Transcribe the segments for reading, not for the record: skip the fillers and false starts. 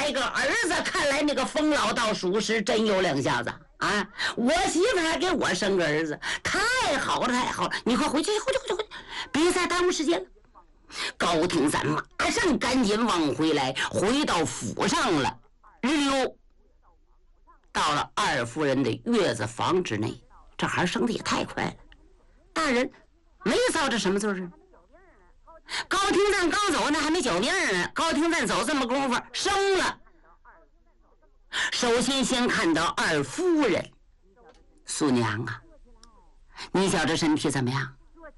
来个儿子，看来那个冯老道属实真有两下子啊！我媳妇还给我生个儿子，太好了，太好了！你快回去，回去，别再耽误时间了。高廷赞马上赶紧往回来，回到府上了。日溜到了二夫人的月子房之内，这孩生的也太快了。大人没遭着什么罪儿。高廷赞刚走呢，还没脚病呢。高廷赞走这么功夫生了。首先看到二夫人素娘啊，你觉着身体怎么样？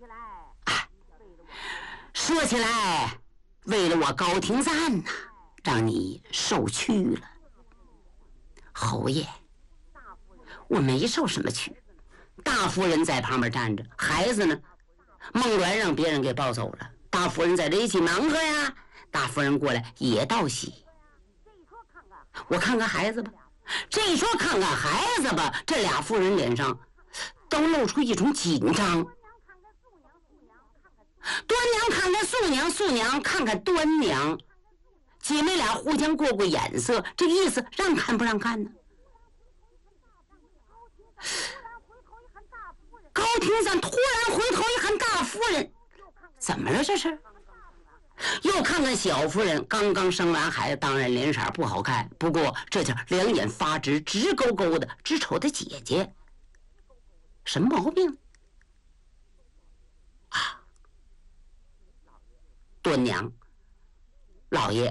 说起来，为了我高廷赞呐，让你受屈了。侯爷，我没受什么屈。大夫人在旁边站着，孩子呢，孟鸾让别人给抱走了。大夫人在这一起忙活呀，大夫人过来也道喜。我看看孩子吧，这一说看看孩子吧，这俩妇人脸上都露出一种紧张。端娘看看素娘，素娘看看端娘，姐妹俩互相过眼色，这个意思让看不让看呢？高廷赞突然回头一看大夫人，怎么了这是？又看看小夫人，刚刚生完孩子，当然脸色不好看，不过这叫两眼发直，直勾勾的，直瞅着姐姐。什么毛病啊？端娘，老爷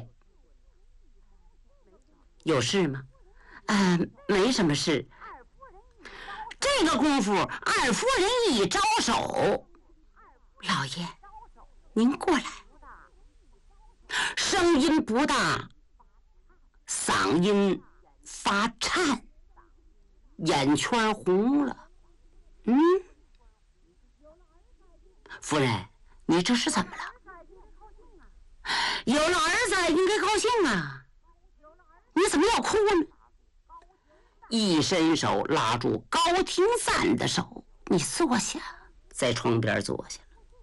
有事吗？没什么事。这个功夫，二夫人一招手，老爷您过来。声音不大，嗓音发颤，眼圈红了。夫人，你这是怎么了？有了儿子应该高兴啊，你怎么要哭呢？一伸手拉住高廷赞的手，你坐下，在床边坐下了。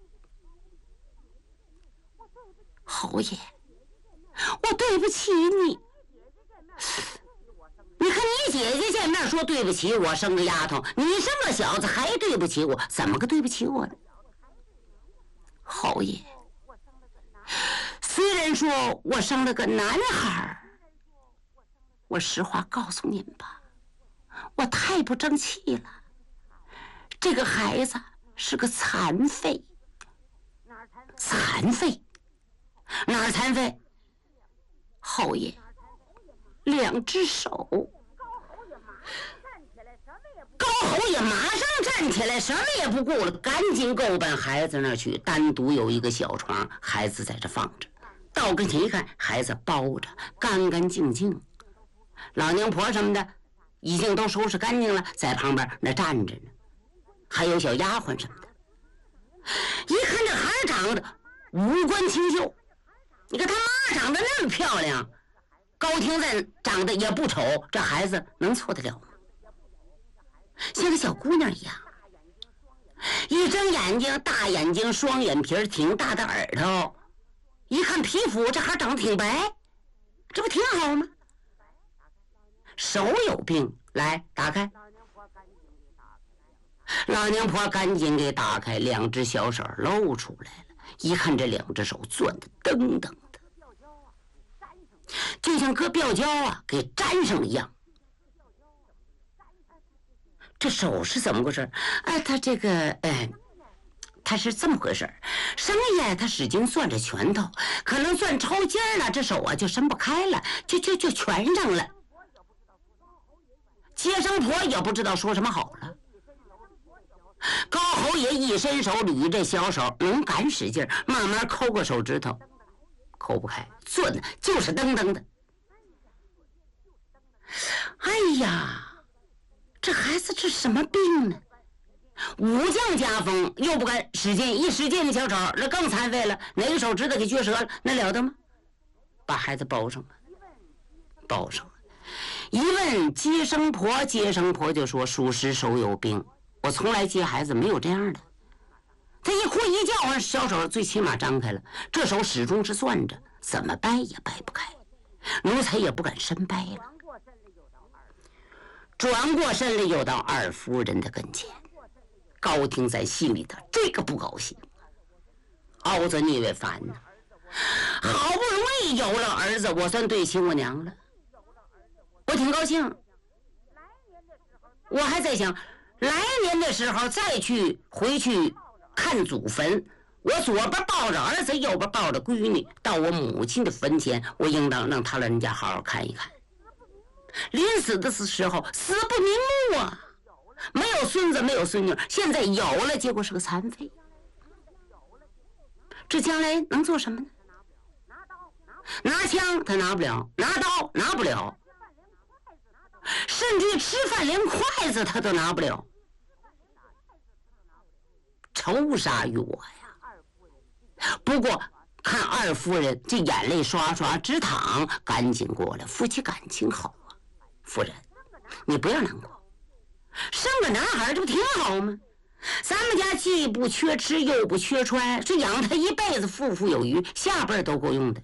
侯爷，我对不起你。你看你姐姐见面说对不起我生个丫头，你生个小子还对不起我，怎么个对不起我呢？侯爷，虽然说我生了个男孩，我实话告诉您吧，我太不争气了。这个孩子是个残废。残废？哪儿残废？侯爷，两只手。高侯爷马上站起来，什么也不顾了，赶紧够奔孩子那儿去。单独有一个小床，孩子在这放着。到跟前一看，孩子包着，干干净净。老娘婆什么的已经都收拾干净了，在旁边那站着呢。还有小丫鬟什么的。一看这孩儿长得五官清秀，你看他妈长得那么漂亮，高廷赞长得也不丑，这孩子能错得了吗？像个小姑娘一样，一睁眼睛大眼睛，双眼皮，挺大的耳朵，一看皮肤这还长得挺白，这不挺好吗？手有病，来打开。老娘婆赶紧给打开，两只小手露出来了，一看这两只手攥得噔噔的，就像搁吊胶啊给粘上了一样。这手是怎么回事？他这个他是这么回事，生爷他使劲攥着拳头，可能攥抽筋了，这手啊就伸不开了，就全上了。接生婆也不知道说什么好了。高侯爷一伸手捋这小手，能敢使劲，慢慢抠个手指头，抠不开，攥的就是噔噔的。哎呀，这孩子这什么病呢？武将家风，又不敢使劲，一使劲那小手那更残废了，哪个手指头给撅折了，那了得吗？把孩子包上了，包上了。一问接生婆，接生婆就说属实手有病，我从来接孩子没有这样的。他一哭一叫，小手最起码张开了，这手始终是攥着，怎么掰也掰不开。 奴才也不敢申拜了。转过身来又到二夫人的跟前。高廷在心里头这个不高兴，熬着腻歪烦呢。好不容易有了儿子，我算对起我娘了，我挺高兴。我还在想，来年的时候再回去看祖坟，我左边抱着儿子，右边抱着闺女，到我母亲的坟前，我应当让他老人家好好看一看。临死的时候死不瞑目啊，没有孙子没有孙女，现在有了，结果是个残废，这将来能做什么呢？拿枪他拿不了，拿刀拿不了，甚至吃饭连筷子他都拿不了，愁啥于我呀？不过看二夫人这眼泪刷刷直淌，赶紧过来，夫妻感情好啊。夫人，你不要难过，生个男孩这不挺好吗？咱们家既不缺吃又不缺穿，这养他一辈子富富有余，下辈都够用的。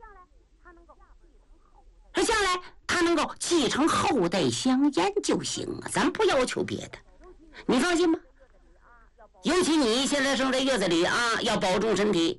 这将来他能够继承后代香烟就行啊，咱不要求别的，你放心吧。尤其你现在正在月子里啊，要保重身体。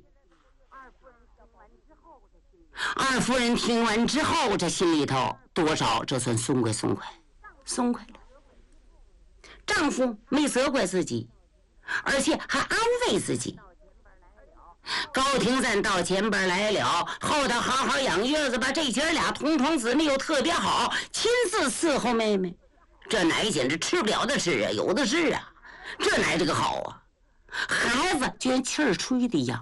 二夫人听完之后，这心里头多少这算松快了。丈夫没责怪自己，而且还安慰自己。高廷赞到前边来了，后头好好养月子，把这姐俩同床姊妹又特别好，亲自伺候妹妹。这奶简直吃不了的吃啊，有的是啊，这奶这个好啊，孩子就像气儿吹的一样。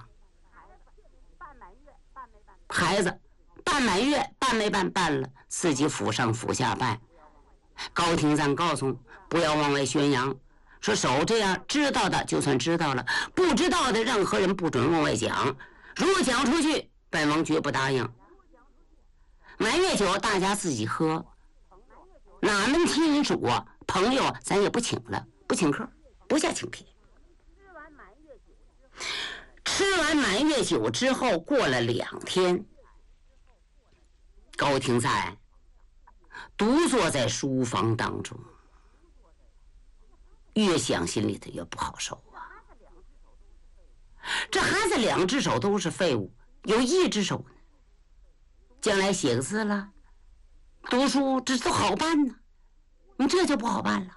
孩子半满月半没办了，自己府上府下办。高廷赞告诉不要往外宣扬，说守这样，知道的就算知道了，不知道的任何人不准往外讲，如果讲出去，本王绝不答应。满月酒大家自己喝，哪门亲属啊朋友咱也不请了，不请客，不下请帖。吃完满月酒之后，过了2天，高廷赞独坐在书房当中，越想心里头越不好受啊。这孩子2只手都是废物，有1只手呢，将来写个字了，读书这都好办呢，你这就不好办了。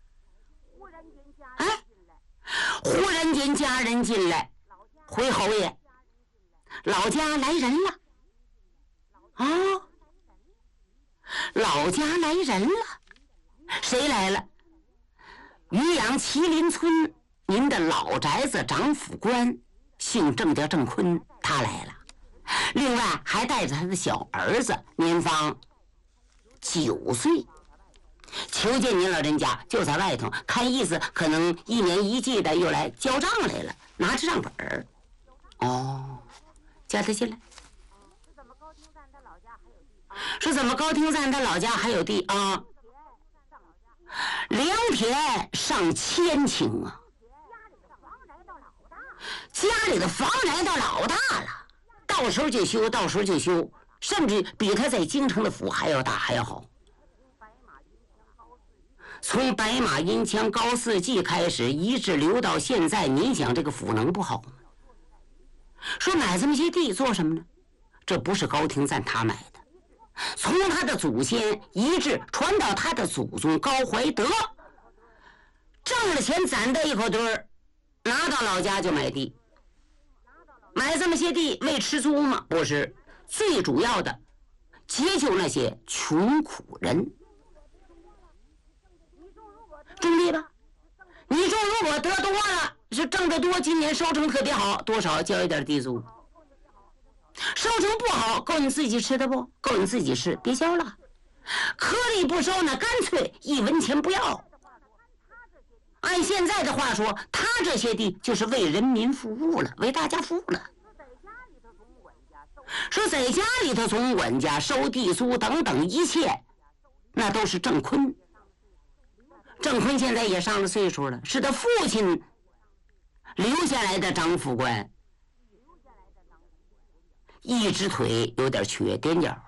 哎，忽然间家人进来，回侯爷，老家来人了。哦，老家来人了，谁来了？渔阳麒麟村您的老宅子长府官，姓郑叫郑坤，他来了。另外还带着他的小儿子，年方9岁，求见您老人家，就在外头，看意思可能1年1季的又来交账来了，拿着账本。哦，叫他进来。说怎么高廷赞他老家还有地啊？2田上1000顷啊，家里的房来到老大了，到时候就修，甚至比他在京城的府还要大还要好。从白马银枪高4季开始，一直留到现在，你想这个府能不好吗？说买这么些地做什么呢？这不是高廷赞他买的，从他的祖先一直传到他的祖宗高怀德，挣了钱攒到一口堆儿，拿到老家就买地。买这么些地为吃租吗？不是，最主要的解救那些穷苦人。种地吧，你种如果得多了，是挣得多，今年收成特别好，多少交一点地租。收成不好，够你自己吃的不？够你自己吃，别交了。颗粒不收呢，干脆1文钱不要。按现在的话说，他这些地就是为人民服务了，为大家服务了。说在家里头总管家收地租等等一切，那都是郑坤。郑坤现在也上了岁数了，是他父亲留下来的长府官，一只腿有点缺点角，